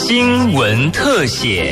新闻特写。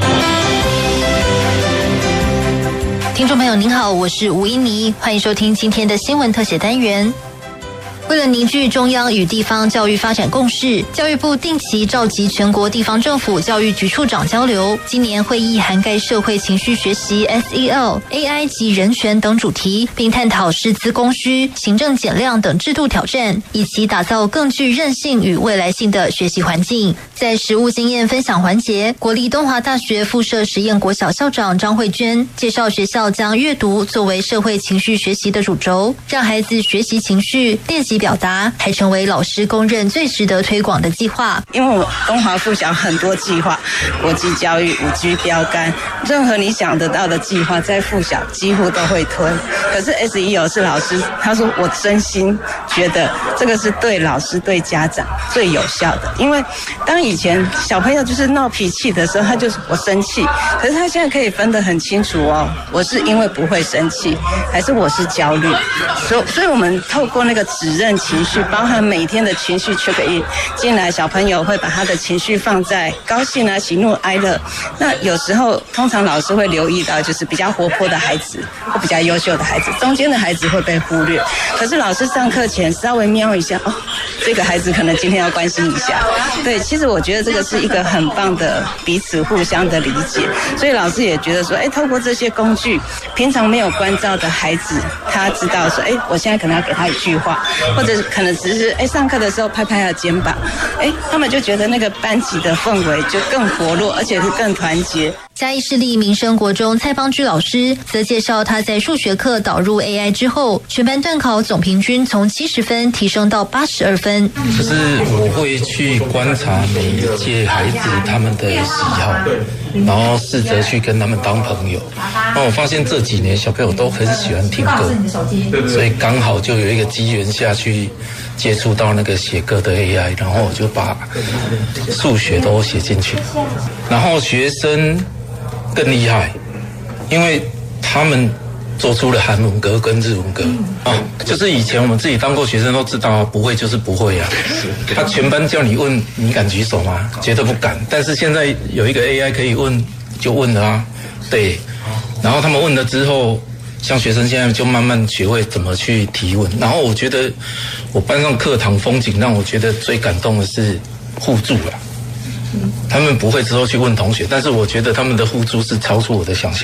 听众朋友您好，我是吴依妮，欢迎收听今天的新闻特写单元。为了凝聚中央与地方教育发展共识，教育部定期召集全国地方政府教育局处长交流。今年会议涵盖社会情绪学习 SEL、AI 及人权等主题，并探讨师资供需、行政减量等制度挑战，以及打造更具韧性与未来性的学习环境。在实务经验分享环节，国立东华大学附设实验国小校长张慧娟介绍，学校将阅读作为社会情绪学习的主轴，让孩子学习情绪、练习表达，还成为老师公认最值得推广的计划。 因为我东华附小很多计划，国际教育、5G 标杆，任何你想得到的计划，在附小几乎都会推。可是 SEL 是老师，他说我真心觉得这个是对老师、对家长最有效的。因为当以前小朋友就是闹脾气的时候，他就是我生气，可是他现在可以分得很清楚哦，我是因为不会生气，还是我是焦虑。所以我们透过那个指认情绪，包含每天的情绪 check in 进来，小朋友会把他的情绪放在高兴啊、喜怒哀乐。那有时候通常老师会留意到，就是比较活泼的孩子或比较优秀的孩子，中间的孩子会被忽略。可是老师上课前稍微瞄一下，哦，这个孩子可能今天要关心一下。对，其实我觉得这个是一个很棒的彼此互相的理解。所以老师也觉得说，透过这些工具，平常没有关照的孩子，他知道说，我现在可能要给他一句话，或者可能只是上课的时候拍拍他的肩膀，他们就觉得那个班级的氛围就更活络，而且是更团结。 嘉义市立民生国中蔡邦居老师则介绍，他在数学课导入 AI 之后，全班段考总平均从70分提升到82分。 就是我会去观察每一届孩子他们的喜好，然后试着去跟他们当朋友。那我发现这几年小朋友都很喜欢听歌，所以刚好就有一个机缘下去接触到那个写歌的 AI， 然后我就把数学都写进去。然后学生更厉害，因为他们做出了韩文歌跟日文歌就是以前我们自己当过学生都知道，不会就是不会啊。他全班叫你问，你敢举手吗？绝对不敢。但是现在有一个 AI 可以问，就问了啊。对，然后他们问了之后，像学生现在就慢慢学会怎么去提问。然后我觉得我班上课堂风景让我觉得最感动的是互助啦。他们不会之后去问同学，但是我觉得他们的互助是超出我的想象。